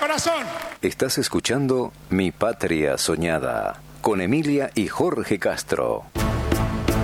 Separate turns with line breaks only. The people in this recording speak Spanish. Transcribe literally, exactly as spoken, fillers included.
corazón.
Estás escuchando Mi Patria Soñada con Emilia y Jorge Castro.